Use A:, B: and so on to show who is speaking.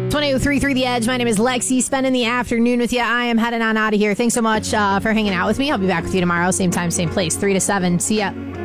A: 2033 The Edge. My name is Lexi. Spending the afternoon with you. I am heading on out of here. Thanks so much for hanging out with me. I'll be back with you tomorrow. Same time, same place. 3 to 7. See ya.